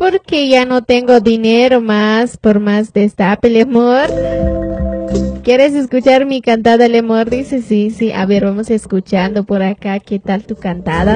porque ya no tengo dinero más, por más destape, Lemor. ¿Quieres escuchar mi cantada, Lemor? Dice, sí, sí. A ver, vamos escuchando por acá. ¿Qué tal tu cantada?